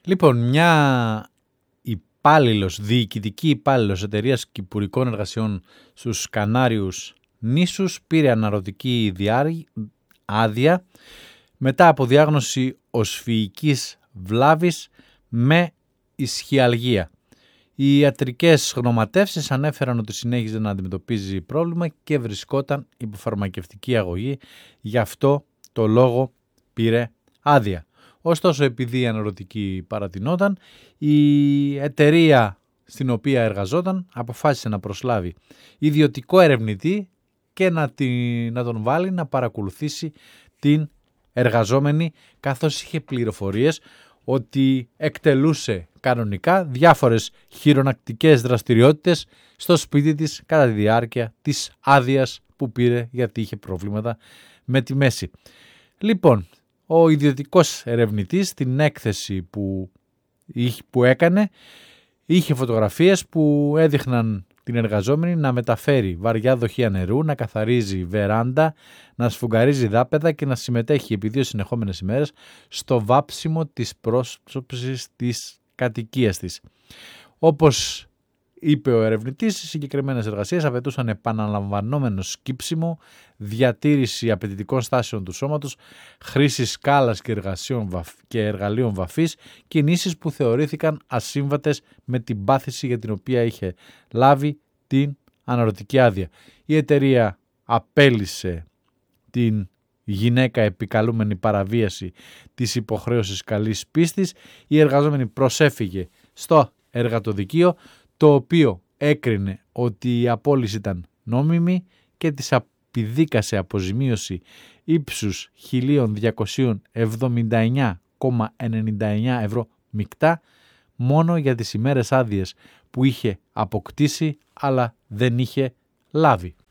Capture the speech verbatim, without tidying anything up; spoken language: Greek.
Λοιπόν, μια υπάλληλος, διοικητική υπάλληλος εταιρείας κυπουρικών εργασιών στους Κανάριους νήσους πήρε αναρωτική άδεια μετά από διάγνωση οσφυϊκής βλάβης με ισχυαλγία. Οι ιατρικές γνωματεύσεις ανέφεραν ότι συνέχιζε να αντιμετωπίζει πρόβλημα και βρισκόταν υπό φαρμακευτική αγωγή, γι' αυτό το λόγο πήρε άδεια. Ωστόσο, επειδή η αναρωτική παρατηνόταν, η εταιρεία στην οποία εργαζόταν αποφάσισε να προσλάβει ιδιωτικό ερευνητή και να, τη, να τον βάλει να παρακολουθήσει την εργαζόμενη, καθώς είχε πληροφορίες ότι εκτελούσε κανονικά διάφορες χειρονακτικές δραστηριότητες στο σπίτι της κατά τη διάρκεια της άδειας που πήρε, γιατί είχε προβλήματα με τη μέση. Λοιπόν, ο ιδιωτικός ερευνητής στην έκθεση που, που έκανε είχε φωτογραφίες που έδειχναν την εργαζόμενη να μεταφέρει βαριά δοχεία νερού, να καθαρίζει βεράντα, να σφουγγαρίζει δάπεδα και να συμμετέχει επί δύο συνεχόμενες ημέρες στο βάψιμο της πρόσωψης της κατοικίας της. Όπως είπε ο ερευνητής, οι συγκεκριμένες εργασίες απαιτούσαν επαναλαμβανόμενο σκύψιμο, διατήρηση απαιτητικών στάσεων του σώματος, χρήση σκάλας και, και εργαλείων βαφής, κινήσεις που θεωρήθηκαν ασύμβατες με την πάθηση για την οποία είχε λάβει την αναρωτική άδεια. Η εταιρεία απέλησε την γυναίκα επικαλούμενη παραβίαση της υποχρέωσης καλής πίστης. Η εργαζόμενη προσέφυγε στο εργατοδικείο, το οποίο έκρινε ότι η απόλυση ήταν νόμιμη και της επιδίκασε αποζημίωση ύψους χίλια διακόσια εβδομήντα εννιά κόμμα ενενήντα εννιά ευρώ μεικτά, μόνο για τις ημέρες άδειες που είχε αποκτήσει αλλά δεν είχε λάβει.